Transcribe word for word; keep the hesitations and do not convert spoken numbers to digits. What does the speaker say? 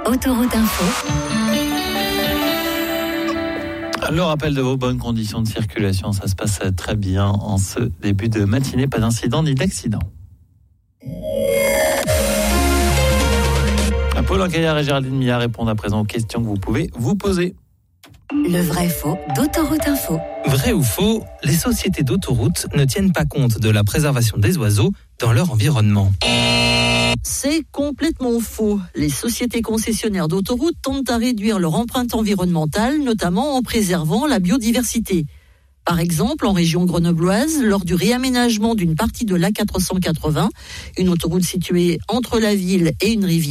Autoroute Info. Le rappel de vos bonnes conditions de circulation, ça se passe très bien en ce début de matinée, pas d'incident ni d'accident. Paul Ancaillard et Géraldine Millard répondent à présent aux questions que vous pouvez vous poser. Le vrai faux d'Autoroute Info. Vrai ou faux, les sociétés d'autoroutes ne tiennent pas compte de la préservation des oiseaux dans leur environnement. C'est complètement faux. Les sociétés concessionnaires d'autoroutes tentent à réduire leur empreinte environnementale, notamment en préservant la biodiversité. Par exemple, en région grenobloise, lors du réaménagement d'une partie de l'A quatre cent quatre-vingts, une autoroute située entre la ville et une rivière,